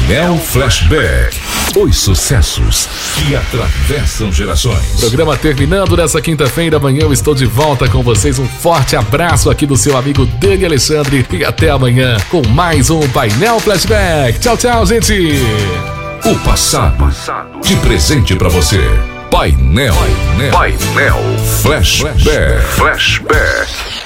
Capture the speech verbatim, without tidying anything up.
Painel Flashback. Os sucessos que atravessam gerações. Programa terminando nessa quinta-feira. Amanhã eu estou de volta com vocês. Um forte abraço aqui do seu amigo Dani Alexandre. E até amanhã com mais um Painel Flashback. Tchau, tchau, gente. O passado de presente pra você. Painel, Painel, Painel Flashback. Flashback.